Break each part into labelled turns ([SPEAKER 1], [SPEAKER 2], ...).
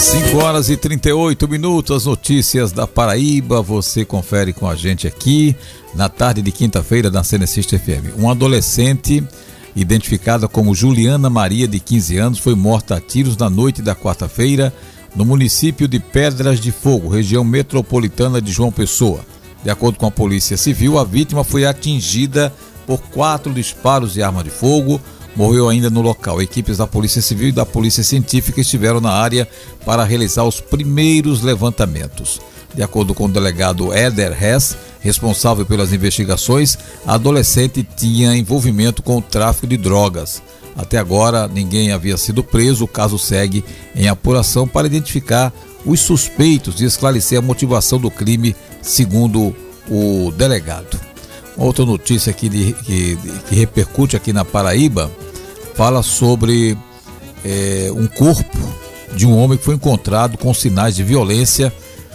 [SPEAKER 1] 5h38, as notícias da Paraíba, você confere com a gente aqui na tarde de quinta-feira da Cenecista FM. Uma adolescente identificada como Juliana Maria, de 15 anos, foi morta a tiros na noite da quarta-feira no município de Pedras de Fogo, região metropolitana de João Pessoa. De acordo com a Polícia Civil, a vítima foi atingida por 4 disparos de arma de fogo. Morreu ainda no local. Equipes da Polícia Civil e da Polícia Científica estiveram na área para realizar os primeiros levantamentos. De acordo com o delegado Éder Hess, responsável pelas investigações, a adolescente tinha envolvimento com o tráfico de drogas. Até agora, ninguém havia sido preso. O caso segue em apuração para identificar os suspeitos e esclarecer a motivação do crime, segundo o delegado. Outra notícia aqui que repercute aqui na Paraíba fala sobre um corpo de um homem que foi encontrado com sinais de violência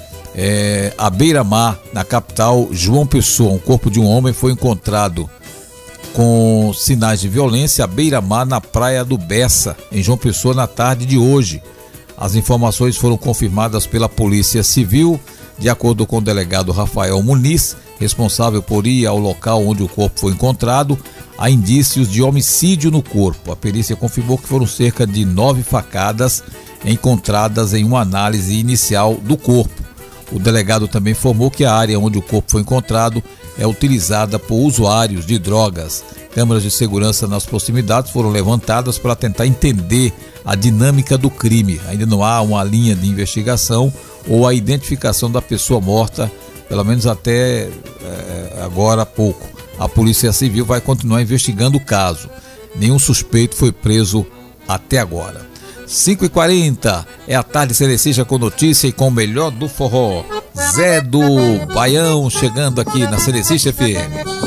[SPEAKER 1] à beira-mar, na capital João Pessoa. Um corpo de um homem foi encontrado com sinais de violência à beira-mar na praia do Bessa, em João Pessoa, na tarde de hoje. As informações foram confirmadas pela Polícia Civil. De acordo com o delegado Rafael Muniz, responsável por ir ao local onde o corpo foi encontrado, há indícios de homicídio no corpo. A perícia confirmou que foram cerca de 9 facadas encontradas em uma análise inicial do corpo. O delegado também informou que a área onde o corpo foi encontrado é utilizada por usuários de drogas. Câmeras de segurança nas proximidades foram levantadas para tentar entender a dinâmica do crime. Ainda não há uma linha de investigação ou a identificação da pessoa morta, pelo menos até agora há pouco. A Polícia Civil vai continuar investigando o caso. Nenhum suspeito foi preso até agora. 5h40, é a tarde Cenecista com notícia e com o melhor do forró. Zé do Baião chegando aqui na Cenecista FM.